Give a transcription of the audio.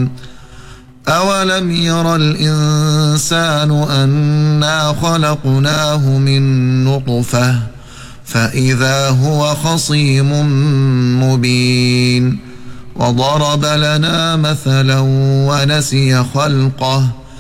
أولم ير الإنسان أنا خلقناه من نطفة فإذا هو خصيم مبين وضرب لنا مثلا ونسي خلقه